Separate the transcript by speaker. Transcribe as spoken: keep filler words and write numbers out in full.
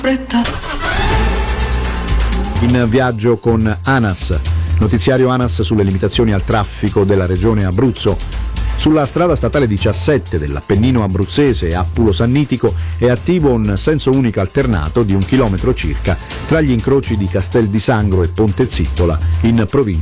Speaker 1: In viaggio con ANAS, notiziario ANAS sulle limitazioni al traffico della regione Abruzzo. Sulla strada statale diciassette dell'Appennino abruzzese a Pulo Sannitico è attivo un senso unico alternato di un chilometro circa tra gli incroci di Castel di Sangro e Ponte Zittola in provincia